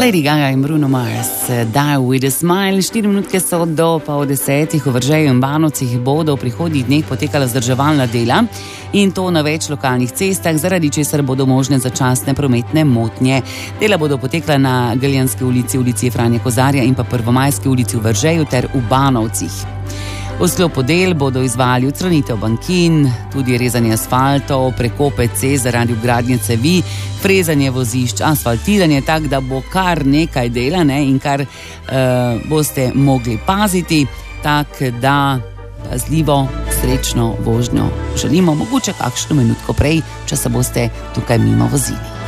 Lady Gaga in Bruno Mars, Die with a Smile. 4 minutke so do 9:30. V Vržeju in Banovcih bodo v prihodnjih dneh potekala vzdrževalna dela in to na več lokalnih cestah, zaradi česar bodo možne začasne prometne motnje. Dela bodo potekala na Galjanski ulici, ulici Franje Kozarja in pa Prvomajski ulici v Vržeju ter v Banovcih. V sklopu del bodo izvajali odstranitev bankin, tudi rezanje asfaltov, prekope cest zaradi vgradnje cevi, frezanje vozišč, asfaltiranje, tako da bo kar nekaj dela, in kar boste mogli paziti, tako da pazljivo, srečno vožnjo želimo, mogoče kakšno minutko prej, če se boste tukaj mimo vozili.